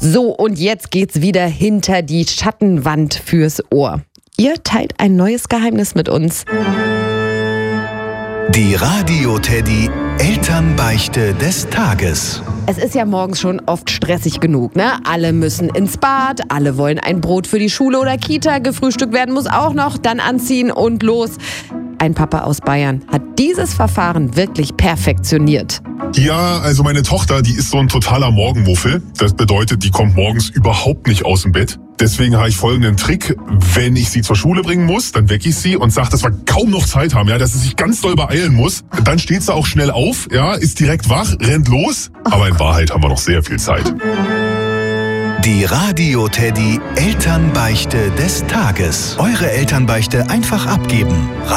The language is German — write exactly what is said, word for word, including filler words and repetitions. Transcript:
So, und jetzt geht's wieder hinter die Schattenwand fürs Ohr. Ihr teilt ein neues Geheimnis mit uns. Die Radio-Teddy Elternbeichte des Tages. Es ist ja morgens schon oft stressig genug, ne? Alle müssen ins Bad, alle wollen ein Brot für die Schule oder Kita, gefrühstückt werden muss auch noch, dann anziehen und los. Ein Papa aus Bayern hat dieses Verfahren wirklich perfektioniert. Ja, also meine Tochter, die ist so ein totaler Morgenmuffel. Das bedeutet, die kommt morgens überhaupt nicht aus dem Bett. Deswegen habe ich folgenden Trick. Wenn ich sie zur Schule bringen muss, dann wecke ich sie und sage, dass wir kaum noch Zeit haben, ja, dass sie sich ganz doll beeilen muss. Dann steht sie auch schnell auf, ja, ist direkt wach, rennt los. Aber in Wahrheit haben wir noch sehr viel Zeit. Die Radio-Teddy Elternbeichte des Tages. Eure Elternbeichte einfach abgeben.